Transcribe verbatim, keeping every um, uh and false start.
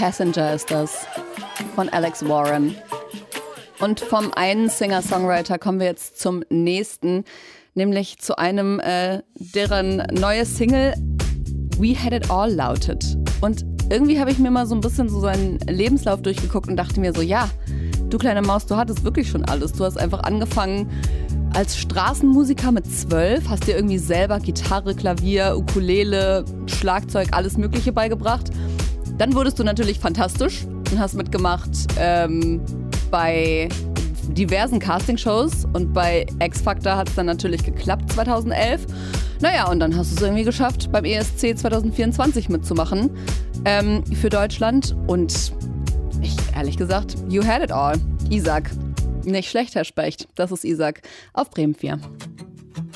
Passenger ist das, von Alex Warren. Und vom einen Singer-Songwriter kommen wir jetzt zum nächsten, nämlich zu einem, äh, deren neue Single We Had It All lautet. Und irgendwie habe ich mir mal so ein bisschen so seinen Lebenslauf durchgeguckt und dachte mir so, ja, du kleine Maus, du hattest wirklich schon alles. Du hast einfach angefangen als Straßenmusiker mit zwölf, hast dir irgendwie selber Gitarre, Klavier, Ukulele, Schlagzeug, alles Mögliche beigebracht. Dann wurdest du natürlich fantastisch und hast mitgemacht ähm, bei diversen Castingshows und bei X-Factor hat es dann natürlich geklappt zweitausendelf. Naja, und dann hast du es irgendwie geschafft, beim E S C zwanzig vierundzwanzig mitzumachen ähm, für Deutschland. Und ich, ehrlich gesagt, you had it all. Isaac. Nicht schlecht, Herr Specht. Das ist Isaac auf Bremen vier.